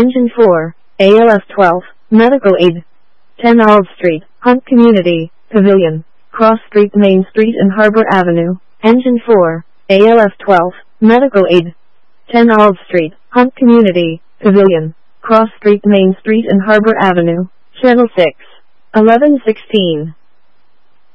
Engine 4, ALF 12, Medical Aid. 10 Olive Street, Hunt Community, Pavilion, Cross Street, Main Street and Harbor Avenue. Engine 4, ALF 12, Medical Aid. 10 Olive Street, Hunt Community, Pavilion, Cross Street, Main Street and Harbor Avenue. Channel 6, 1116.